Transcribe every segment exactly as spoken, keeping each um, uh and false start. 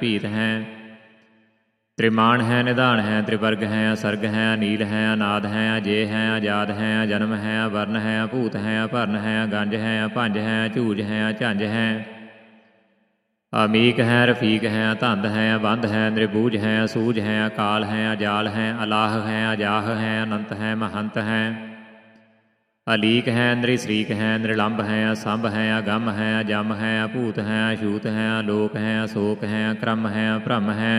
ਭੀਤ ਹੈ। ਤ੍ਰਿਮਾਣ ਹੈ, ਨਿਧਾਨ ਹੈ, ਤ੍ਰਿਵਰਗ ਹੈ, ਅਸਰਗ ਹੈ, ਅਨੀਲ ਹੈ, ਅਨਾਦ ਹੈ, ਅਜੇ ਹੈ, ਆਜ਼ਾਦ ਹੈ, ਅਜਨਮ ਹੈ, ਅਵਰਨ ਹੈ, ਅਭੂਤ ਹੈ, ਅਭਰਨ ਹੈ, ਗੰਜ ਹੈ, ਅਭੰਜ ਹੈ, ਝੂਜ ਹੈ, ਝੰਜ ਹੈ, ਅਮੀਕ ਹੈ, ਰਫੀਕ ਹੈ, ਧੰਦ ਹੈ, ਬੰਧ ਹੈ, ਨਿਰਬੂਝ ਹੈ, ਅਸੂਝ ਹੈ, ਅਕਾਲ ਹੈ, ਅਜਾਲ ਹੈ, ਅਲਾਹ ਹੈ, ਅਜਾਹ ਹੈ, ਅਨੰਤ ਹੈ, ਮਹੰਤ ਹੈ, ਅਲੀਕ ਹੈ, ਨਿਰਸਰੀਕ ਹੈ, ਨਿਰਲੰਭ ਹੈ, ਅਸੰਭ ਹੈ, ਅਗੰਮ ਹੈ, ਅਜਮ ਹੈ, ਅਭੂਤ ਹੈ, ਅਛੂਤ ਹੈ, ਅਲੋਕ ਹੈ, ਅਸੋਕ ਹੈ, ਅਕਰਮ ਹੈ, ਅਭ੍ਰਮ ਹੈ,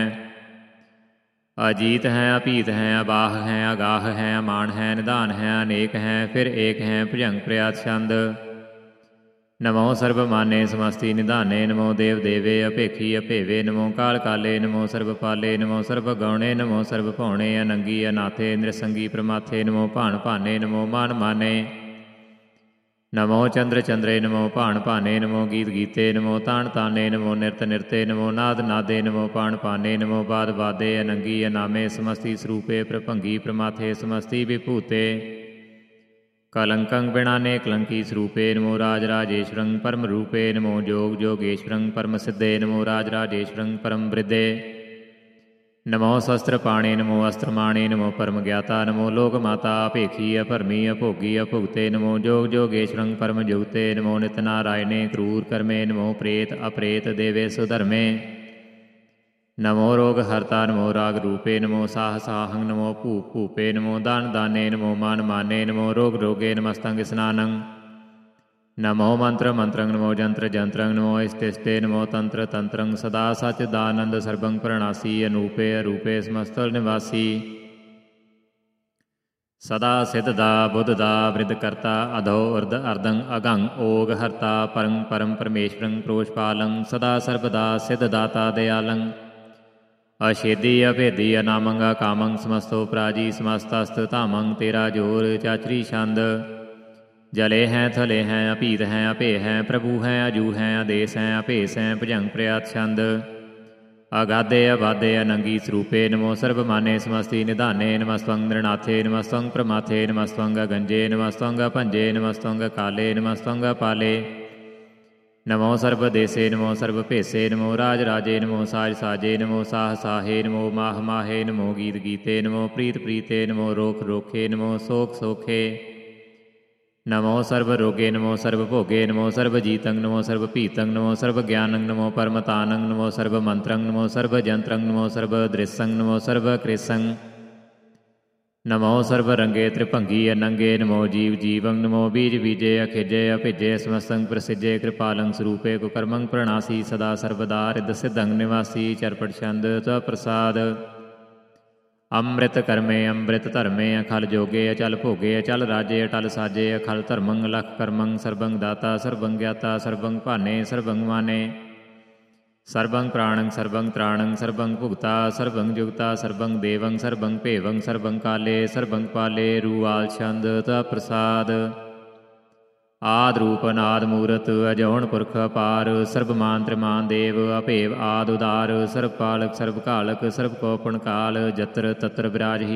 ਅਜੀਤ ਹੈ, ਅਭੀਤ ਹੈ, ਅਬਾਹ ਹੈ, ਅਗਾਹ ਹੈ, ਅਮਾਨ ਹੈ, ਨਿਧਾਨ ਹੈ, ਅਨੇਕ ਹੈ, ਫਿਰ ਏਕ ਹੈ, ਭੁਜੰਗ ਪ੍ਰਿਆਤ ਛੰਦ। ਨਮੋ ਸਰਬ ਮਾਨੇ ਸਮਸਤੀ ਨਿਧਾਨੇ, ਨਮੋ ਦੇਵ ਦੇਵੇ ਅਭੇਖੀ ਅਭੇਵੇ, ਨਮੋ ਕਾਲ ਕਾਲੇ, ਨਮੋ ਸਰਬ ਪਾਲੇ, ਨਮੋ ਸਰਬ ਗੌਣੇ, ਨਮੋ ਸਰਬ ਭੌਣੇ, ਅਨੰਗੀ ਅਨਾਥੇ, ਨਿਰਸੰਗੀ ਪ੍ਰਮਾਥੇ, ਨਮੋ ਭਾਣ ਭਾਨੇ, ਨਮੋ ਮਾਨ ਮਾਨੇ, ਨਮੋ ਚੰਦਰ ਚੰਦਰੇ, ਨਮੋ ਭਾਣ ਭਾਨੇ, ਨਮੋ ਗੀਤ ਗੀਤੇ, ਨਮੋ ਤਾਣ ਤਾਨੇ, ਨਮੋ ਨਿਰਤ ਨਿਰਤੇ, ਨਮੋ ਨਾਦ ਨਾਦੇ, ਨਮੋ ਪਾਣ ਪਾਨੇ, ਨਮੋ ਬਾਦ ਬਾਦੇ, ਅਨੰਗੀ ਅਨਾਮੇ, ਸਮਸਤੀ ਸਰੂਪੇ ਪ੍ਰਭੰਗੀ ਪ੍ਰਮਾਥੇ, ਸਮਸਤੀ ਵਿਭੂਤੇ, ਕਲੰਕੰ ਬਿਣਾਨੇ ਕਲੰਕੀ ਸਰੂਪੇ, ਨਮੋ ਰਾਜ ਰਾਜੇਸ਼ਵਰੰ ਪਰਮ ਰੂਪੇ, ਨਮੋ ਜੋਗ ਜੋਗੇਸ਼ਵਰੰ ਪਰਮ ਸਿੱਧੇ, ਨਮੋ ਰਾਜ ਰਾਜੇਸ਼ਵਰੰ ਪਰਮ ਬ੍ਰਿਧੇ, ਨਮੋ ਸ਼ਸਤਰ ਪਾਣੇ, ਨਮੋ ਅਸਤਰ ਮਾਣੇ, ਨਮੋ ਪਰਮ ਗਿਆਤਾ, ਨਮੋ ਲੋਕ ਮਾਤਾ ਅਭੇਖੀ ਅਭਰਮੀ ਅਭੋਗੀ ਅਭੁਗਤੇ, ਨਮੋ ਜੋਗ ਜੋਗੇਸ਼ਵਰੰ ਪਰਮ ਜੁਗਤੇ, ਨਮੋ ਨਿਤ ਨਾਰਾਇਣੇ ਕਰੂਰ ਕਰਮੇ, ਨਮੋ ਪ੍ਰੇਤ ਅਪ੍ਰੇਤ ਦੇਵੇ ਸੁਧਰਮੇ, ਨਮੋ ਰੋਗ ਹਰਤਾ, ਨਮੋ ਰਾਗ ਰੂਪੇ, ਨਮੋ ਸਾਹ ਸਾਹੰ, ਨਮੋ ਭੂਪ ਭੂਪੇ, ਨਮੋ ਦਾਨ ਦਾਨੇ, ਨਮੋ ਮਾਨ ਮਾਨੇ, ਨਮੋ ਰੋਗ ਰੋਗੇ, ਨਮਸਤੰਗ ਇਸਨਾਨੰ, ਨਮੋ ਮੰਤਰ ਮੰਤਰੰ, ਨਮੋ ਜੰਤਰ ਜੰਤਰੰ, ਨਮੋ ਇਸਤਿਸਤੇ, ਨਮੋ ਤੰਤਰ ਤੰਤਰੰ, ਸਦਾ ਸਚ ਦਾਨੰਦ ਸਰਬੰ ਪ੍ਰਣਾਸੀ, ਅਨੂਪੇ ਅਰੂਪੇ ਸਮਸਤਲ ਨਿਵਾਸੀ, ਸਦਾ ਸਿੱਧ ਦਾ ਬੁੱਧ ਦਾ ਬ੍ਰਿਧ ਕਰਤਾ, ਅਧੋ ਅਰਧ ਅਰਧੰ ਅਗੰ ਓਗ ਹਰਤਾ, ਪਰੰ ਪਰਮ ਪਰਮੇਸ਼ਵਰੰ ਪ੍ਰੋਸ਼ਪਾਲੰ, ਸਦਾ ਸਰਬਦਾ ਸਿੱਧ ਦਾਤਾ ਦਿਆਲੰ, ਅਛੇਦੀ ਅਭੇਦੀ ਅਨਾਮੰਗ ਅਕਾਮੰ, ਸਮਸਤੋ ਪ੍ਰਾਜੀ ਸਮਸਤਸਤ ਧਾਮੰ, ਤੇਰਾ ਜੋਰ ਚਾਚਰੀ ਛੰਦ, ਜਲੇ ਹੈ ਥਲੇ ਹੈ ਅਭੀਤ ਹੈ ਅਭੇ ਹੈ, ਪ੍ਰਭੂ ਹੈ ਅਜੂ ਹੈ ਆਦੇਸ ਹੈ, ਅਭੇਸ ਹੈ ਭੁਜੰਗ ਪ੍ਰਿਆਤ ਛੰਦ, ਅਗਾਧੇ ਅਬਾਧੇ ਅਨੰਗੀ ਸਰੂਪੇ, ਨਮੋ ਸਰਬ ਮਾਨੇ ਸਮਸਤੀ ਨਿਧਾਨੇ, ਨਮਸਤੰ ਨਿਰਨਾਥੇ, ਨਮਸਤੰ ਪ੍ਰਮਾਥੇ, ਨਮਸਤੰ ਅਗੰਜੇ, ਨਮਸਤੰ ਅਭੰਜੇ, ਨਮਸਤੰ ਕਾਲੇ, ਨਮਸਤੰ ਅਪਾਲੇ, ਨਮੋ ਸਰਬ ਦੇਸੇ, ਨਮੋ ਸਰਬ ਭੇਸੇ, ਨਮੋ ਰਾਜ ਰਾਜੇ, ਨਮੋ ਸਾਜ ਸਾਜੇ, ਨਮੋ ਸਾਹ ਸਾਹੇ, ਨਮੋ ਮਾਹ ਮਾਹੇ, ਨਮੋ ਗੀਤ ਗੀਤੇ, ਨਮੋ ਪ੍ਰੀਤ ਪ੍ਰੀਤੇ, ਨਮੋ ਰੋਖ ਰੋਖੇ, ਨਮੋ ਸੋਖ ਸੋਖੇ, ਨਮੋ ਸਰਬ ਰੋਗੇ, ਨਮੋ ਸਰਬ ਭੋਗੇ, ਨਮੋ ਸਰਬ ਜੀਤੰ, ਨਮੋ ਸਰਬ ਭੀਤੰ, ਨਮੋ ਸਰਬ ਗਿਆਨੰ, ਨਮੋ ਪਰਮਤਾਨੰ, ਨਮੋ ਸਰਬ ਮੰਤਰੰ, ਨਮੋ ਸਰਬ ਜੰਤਰੰ, ਨਮੋ ਸਰਬ ਦ੍ਰਿਸੰ, ਨਮੋ ਸਰਬ ਕ੍ਰਿਸੰ, ਨਮੋ ਸਰਬ ਰੰਗੇ ਤ੍ਰਿਭੰਗੀ ਅਨੰਗੇ, ਨਮੋ ਜੀਵ ਜੀਵੰ, ਨਮੋ ਬੀਜ ਬੀਜੇ ਅਖਿਜੇ ਅਭਿਜੇ, ਸਮਸਤੰ ਪ੍ਰਸਿਜੇ ਕਿਰਪਾਲੰ ਸਰੂਪੇ, ਕੁਕਰਮੰ ਪ੍ਰਣਾਸੀ, ਸਦਾ ਸਰਬਦਾ ਰਿਦ ਸਿਧੰ ਨਿਵਾਸੀ, ਚਰਪਟ ਛੰਦ ਤ ਪ੍ਰਸਾਦ, ਅੰਮ੍ਰਿਤ ਕਰਮੇ ਅੰਮ੍ਰਿਤ ਧਰਮੇ, ਅਖਲ ਜੋਗੇ ਅਚਲ ਭੋਗੇ, ਅਚਲ ਰਾਜੇ ਅਟਲ ਸਾਜੇ, ਅਖਲ ਧਰਮੰ ਲਖ ਕਰਮੰ, ਸਰਬੰ ਦਾਤਾ ਸਰਬੰ ਗਿਆਤਾ, ਸਰਬੰ ਭਾਨੇ ਸਰਬੰ ਮਾਨੇ, ਸਰਬੰ ਪ੍ਰਾਣੰ ਸਰਬੰ ਤ੍ਰਾਣੰ, ਸਰਬੰ ਭੁਗਤਾ ਸਰਬੰ ਜੁਗਤਾ, ਸਰਬੰ ਦੇਵੰ ਸਰਬੰ ਭੇਵੰ, ਸਰਬੰ ਕਾਲੇ ਸਰਬੰ ਪਾਲੇ, ਰੂਆਲ ਛੰਦ ਤ ਪ੍ਰਸਾਦ, ਆਦਿ ਰੂਪ ਅਨਾਦਿ ਮੂਰਤ, ਅਜੌਣ ਪੁਰਖ ਅਪਾਰ, ਸਰਬ ਮਾਨ ਤ੍ਰਿਮਾਨ ਦੇਵ, ਅਭੇਵ ਆਦਿ ਉਦਾਰ, ਸਰਬ ਪਾਲਕ ਸਰਬ ਘਾਲਕ, ਸਰਬ ਕੋ ਪੁਣ ਕਾਲ, ਜਤਰ ਤਤਰ ਵਿਰਾਜਹੀ